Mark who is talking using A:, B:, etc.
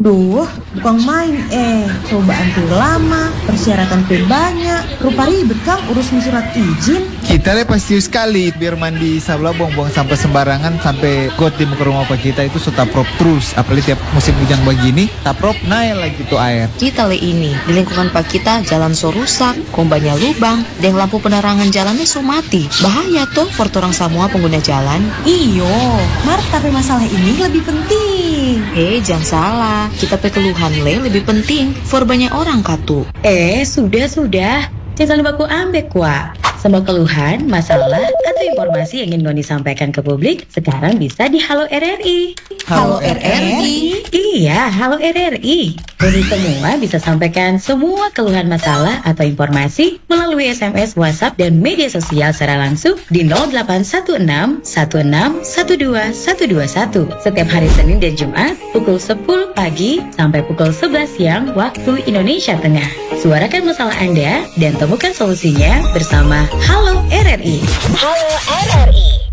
A: Duh, bukan main cobaan tuh lama, persyaratan tuh banyak, rupa ribet Kang urusin surat izin.
B: Kita pasti sekali biar mandi sabla buang-buang sampah sembarangan sampai got di muka rumah apa kita itu sudah taprop terus. Apalagi tiap musim hujan begini, taprop naik lagi tuh air.
C: Kita ini di lingkungan pak kita jalan so rusak, kombanya lubang, dan lampu penerangan jalannya so mati. Bahaya tuh for orang semua pengguna jalan.
A: Iyo, Mar, tapi masalah ini lebih penting.
C: Jangan salah, kita keluhan lebih penting for banyak orang katu.
D: Sudah. Jangan lupa ku ambek Wak. Semua keluhan, masalah, atau informasi yang ingin Noni sampaikan ke publik sekarang bisa di Halo RRI.
A: Halo RRI?
D: Iya, Halo RRI. Noni semua bisa sampaikan semua keluhan masalah atau informasi melalui SMS, WhatsApp, dan media sosial secara langsung di 0816 16 12 121 setiap hari Senin dan Jumat pukul 10 pagi sampai pukul 11 siang waktu Indonesia Tengah. Suarakan masalah Anda dan temukan solusinya bersama Halo RRI.
E: Halo RRI.